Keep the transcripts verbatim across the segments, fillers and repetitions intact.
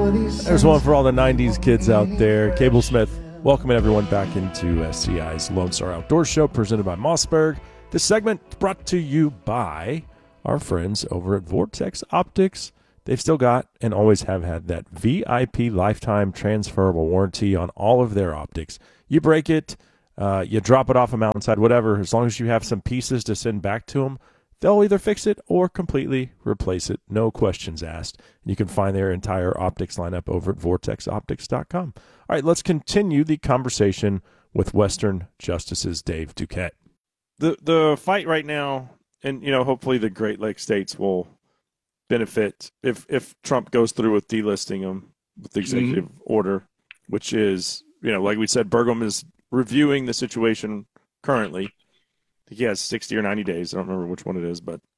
There's one for all the nineties kids out there. Cable Smith, welcoming everyone back into S C I's Lone Star Outdoor Show, presented by Mossberg. This segment brought to you by our friends over at Vortex Optics. They've still got and always have had that V I P lifetime transferable warranty on all of their optics. You break it, uh, you drop it off a mountainside, whatever, as long as you have some pieces to send back to them, they'll either fix it or completely replace it. No questions asked. You can find their entire optics lineup over at vortex optics dot com. All right, let's continue the conversation with Western Justice's Dave Duquette. The the fight right now, and you know, hopefully the Great Lakes states will benefit if if Trump goes through with delisting them with the executive mm-hmm. order, which is, you know, like we said, Burgum is reviewing the situation currently. I think he has sixty or ninety days. I don't remember which one it is, but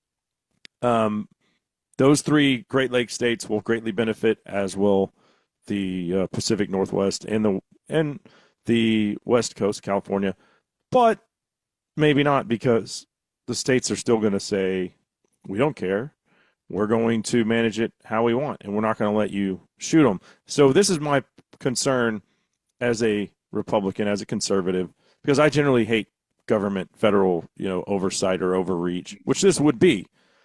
um, those three Great Lakes states will greatly benefit, as will the uh, Pacific Northwest and the and the West Coast, California. But maybe not, because the states are still going to say, we don't care. We're going to manage it how we want, and we're not going to let you shoot them. So this is my concern as a Republican, as a conservative, because I generally hate government, federal, you know, oversight or overreach, which this would be.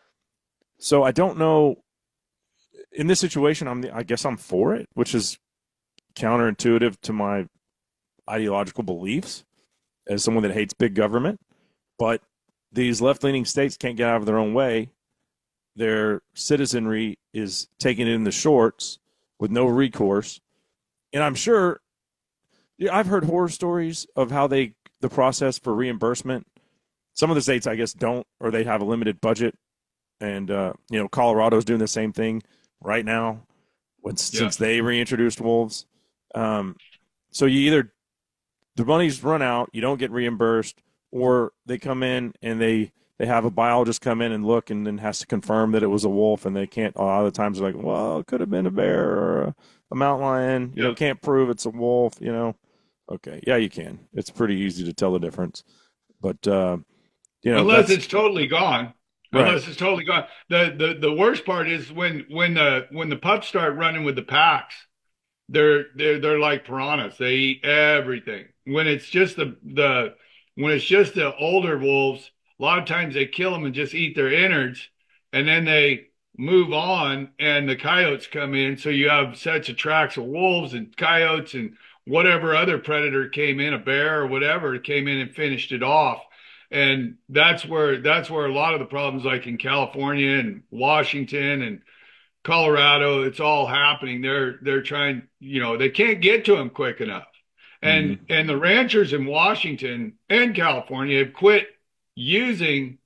So I don't know. In this situation, I'm. I guess I'm for it, which is counterintuitive to my ideological beliefs as someone that hates big government. But these left-leaning states can't get out of their own way. Their citizenry is taking it in the shorts with no recourse. And I'm sure, I've heard horror stories of how they, the process for reimbursement, some of the states, I guess, don't, or they have a limited budget. And, uh, you know, Colorado's doing the same thing right now when, yeah. since they reintroduced wolves. Um, so you either, the money's run out, you don't get reimbursed, or they come in and they, they have a biologist come in and look and then has to confirm that it was a wolf, and they can't, a lot of the times they're like, well, it could have been a bear or a, a mountain lion. You yeah. know, can't prove it's a wolf, you know. Okay, yeah, you can. It's pretty easy to tell the difference. But, uh, you know. Unless it's totally gone. Right. Unless it's totally gone. The, the the worst part is when when the when the pups start running with the packs, they're they're they're like piranhas. They eat everything. When it's just the the when it's just the older wolves, a lot of times they kill them and just eat their innards, and then they move on, and the coyotes come in. So you have sets of tracks of wolves and coyotes and whatever other predator came in, a bear or whatever, came in and finished it off. And that's where that's where a lot of the problems, like in California and Washington and Colorado, it's all happening. They're they're trying, you know, they can't get to them quick enough. And mm-hmm. and the ranchers in Washington and California have quit using,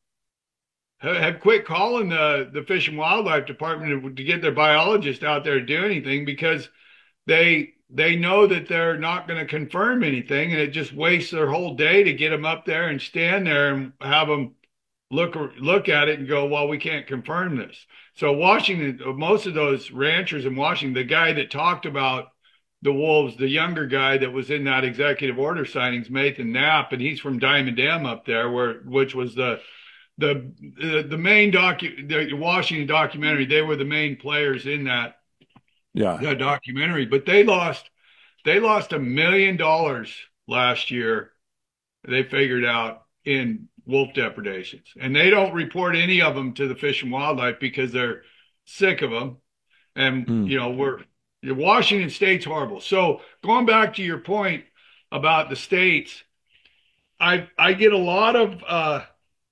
have quit calling the, the Fish and Wildlife Department to get their biologists out there to do anything, because they they know that they're not going to confirm anything, and it just wastes their whole day to get them up there and stand there and have them look look at it and go, well, we can't confirm this. So Washington, most of those ranchers in Washington, the guy that talked about the wolves, the younger guy that was in that executive order signings, Nathan Knapp, and he's from Diamond Dam up there, where which was the the the, the main docu the Washington documentary. They were the main players in that yeah that documentary. But they lost they lost a million dollars last year. They figured out in wolf depredations, and they don't report any of them to the Fish and Wildlife because they're sick of them. And mm. you know, we're Washington State's horrible. So going back to your point about the states, I I get a lot of uh,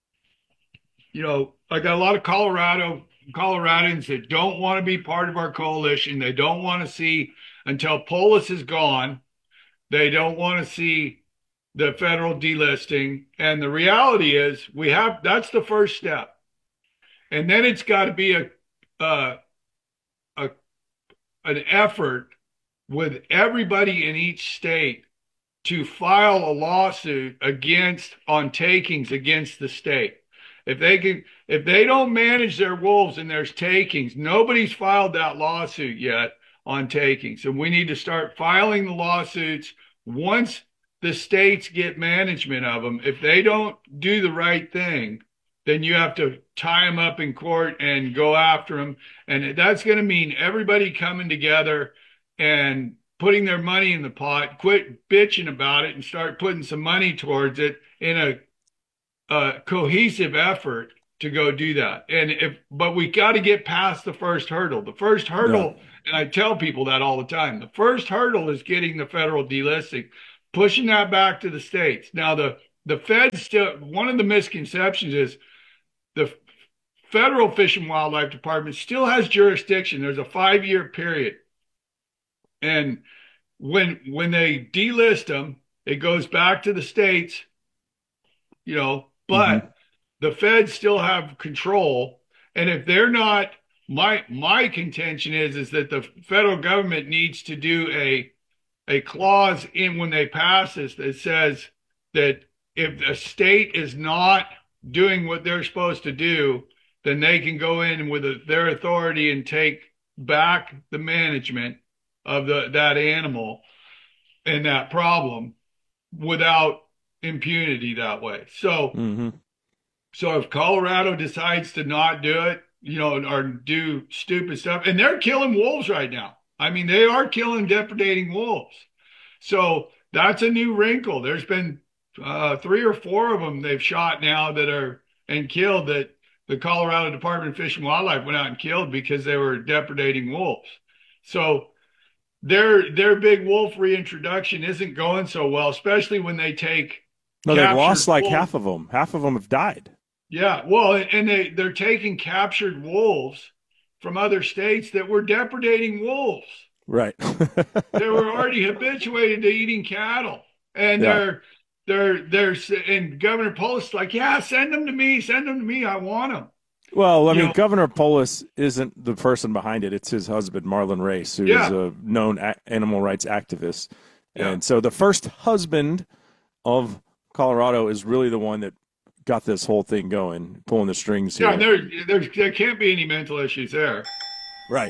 you know, I got a lot of Colorado Coloradans that don't want to be part of our coalition. They don't want to see, until Polis is gone, they don't want to see the federal delisting. And the reality is, we have, that's the first step. And then it's got to be a, uh, a, an effort with everybody in each state to file a lawsuit against, on takings against the state. If they can, if they don't manage their wolves and there's takings, nobody's filed that lawsuit yet on takings. And we need to start filing the lawsuits once the states get management of them. If they don't do the right thing, then you have to tie them up in court and go after them. And that's going to mean everybody coming together and putting their money in the pot, quit bitching about it and start putting some money towards it in a, a cohesive effort to go do that. And if, but we got to get past the first hurdle. The first hurdle, yeah. And I tell people that all the time, the first hurdle is getting the federal delisting, pushing that back to the states. Now, the, the Fed still, one of the misconceptions is the federal Fish and Wildlife Department still has jurisdiction. There's a five-year period. And when, when they delist them, it goes back to the states, you know, but mm-hmm. the feds still have control. And if they're not, my, my contention is, is that the federal government needs to do a, a clause in when they pass this that says that if a state is not doing what they're supposed to do, then they can go in with a, their authority and take back the management of the, that animal and that problem without impunity that way. So, mm-hmm. so if Colorado decides to not do it, you know, or do stupid stuff, and they're killing wolves right now. I mean, they are killing depredating wolves. So that's a new wrinkle. There's been uh, three or four of them they've shot now that are and killed that the Colorado Department of Fish and Wildlife went out and killed because they were depredating wolves. So their their big wolf reintroduction isn't going so well, especially when they take. No, they've lost like wolves. half of them. Half of them have died. Yeah, well, and they they're taking captured wolves from other states that were depredating wolves. Right. They were already habituated to eating cattle, and yeah. they're they're they're and Governor Polis like, yeah, send them to me, send them to me, I want them. Well, I you mean, know? Governor Polis isn't the person behind it; it's his husband, Marlon Race, who yeah. is a known a- animal rights activist, yeah. and so the first husband of Colorado is really the one that got this whole thing going, pulling the strings here. Yeah, there, there, there can't be any mental issues there. Right.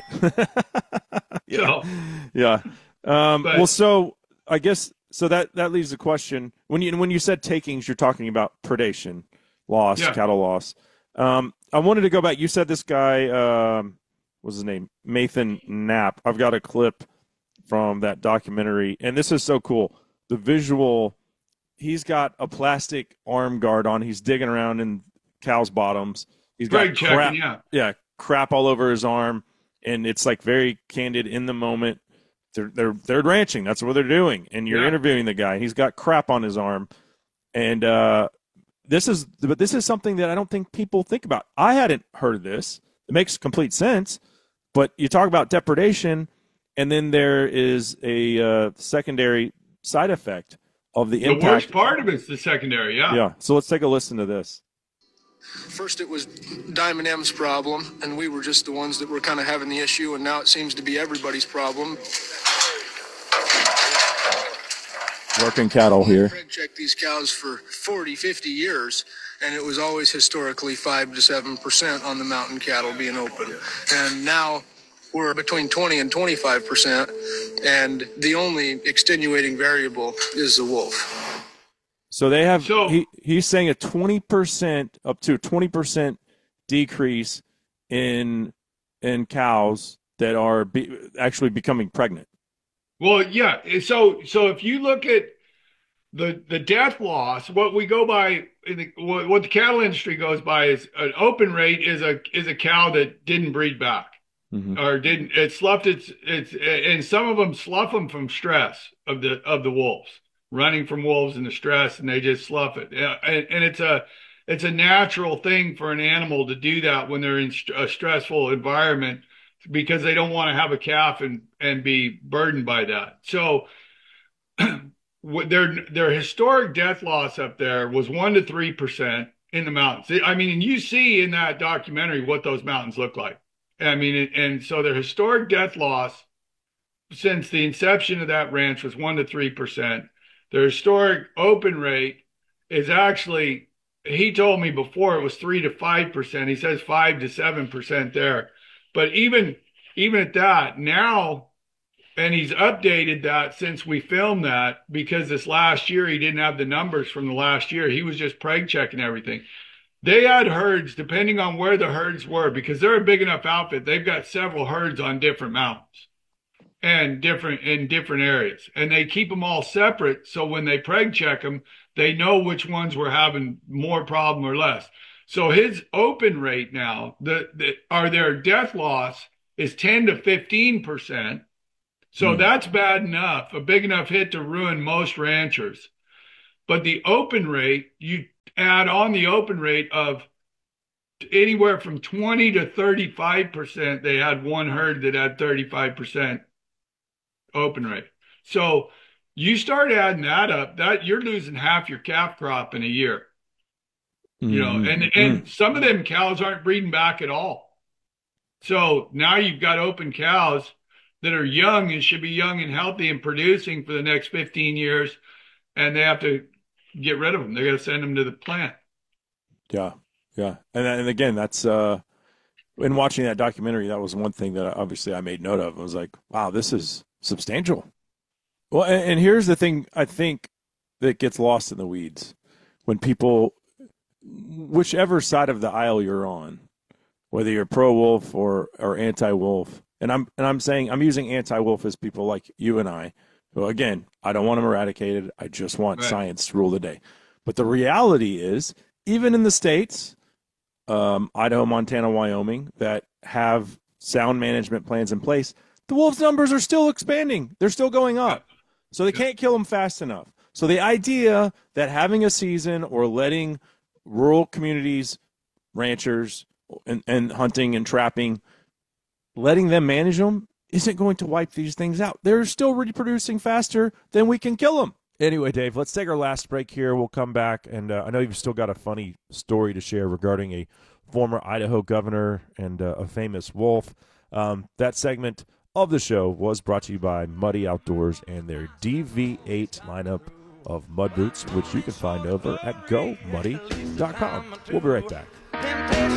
yeah. So, yeah. Um, but, well, so I guess so that that leaves the question when you when you said takings, you're talking about predation, loss, yeah. cattle loss. Um, I wanted to go back. You said this guy, um, what's his name, Nathan Knapp. I've got a clip from that documentary, and this is so cool. The visual. He's got a plastic arm guard on. He's digging around in cows' bottoms. He's got Greg crap, checking, yeah. yeah, crap all over his arm, and it's like very candid in the moment. They're they're they're ranching. That's what they're doing, and you're yeah. interviewing the guy. He's got crap on his arm, and uh, this is but this is something that I don't think people think about. I hadn't heard of this. It makes complete sense, but you talk about depredation, and then there is a uh, secondary side effect. Of the, the impact. worst part of it's the secondary, yeah. Yeah. So let's take a listen to this. First, it was Diamond M's problem, and we were just the ones that were kind of having the issue, and now it seems to be everybody's problem. Working cattle here. Craig checked these cows for forty, fifty years, and it was always historically five to seven percent on the mountain cattle being open. And now we're between twenty and twenty-five percent, and the only extenuating variable is the wolf. So they have, so, he, he's saying a twenty percent, up to a twenty percent decrease in in cows that are be, actually becoming pregnant. Well, yeah. So so if you look at the the death loss, what we go by, in the, what, what the cattle industry goes by is an open rate is a is a cow that didn't breed back. Mm-hmm. Or didn't it sloughed its its and some of them slough them from stress of the of the wolves running from wolves and the stress, and they just slough it. And, and it's a it's a natural thing for an animal to do that when they're in a stressful environment because they don't want to have a calf and and be burdened by that. So their their historic death loss up there was one to three percent in the mountains. I mean, and you see in that documentary what those mountains look like. I mean, and so their historic death loss since the inception of that ranch was one to three percent. Their historic open rate is actually, he told me before it was three to five percent. He says five to seven percent there. But even even at that now, and he's updated that since we filmed that because this last year he didn't have the numbers from the last year. He was just preg checking everything. they had herds depending on where the herds were, because they're a big enough outfit. They've got several herds on different mountains and different in different areas, and they keep them all separate. So when they preg check them, they know which ones were having more problem or less. So his open rate now, the, the are their death loss is ten to fifteen percent. So mm. that's bad enough, a big enough hit to ruin most ranchers. But the open rate, you add on the open rate of anywhere from twenty to thirty-five percent. They had one herd that had thirty-five percent open rate. So you start adding that up, that you're losing half your calf crop in a year. Mm-hmm. You know, and, and mm-hmm. some of them cows aren't breeding back at all. So now you've got open cows that are young and should be young and healthy and producing for the next fifteen years, and they have to get rid of them. They're going to send them to the plant. Yeah, yeah. And, and again, that's uh, in watching that documentary, that was one thing that obviously I made note of. I was like, wow, this is substantial. Well, and, and here's the thing I think that gets lost in the weeds when people, whichever side of the aisle you're on, whether you're pro-wolf or, or anti-wolf, and I'm and I'm saying I'm using anti-wolf as people like you and I, who, again, I don't want them eradicated. I just want right. science to rule the day. But the reality is, even in the states, um, Idaho, Montana, Wyoming, that have sound management plans in place, the wolves' numbers are still expanding. They're still going up. So they can't kill them fast enough. So the idea that having a season or letting rural communities, ranchers, and, and hunting and trapping, letting them manage them isn't going to wipe these things out. They're still reproducing faster than we can kill them. Anyway, Dave, let's take our last break here. We'll come back, and uh, I know you've still got a funny story to share regarding a former Idaho governor and uh, a famous wolf. Um, that segment of the show was brought to you by Muddy Outdoors and their D V eight lineup of mud boots, which you can find over at go muddy dot com. We'll be right back.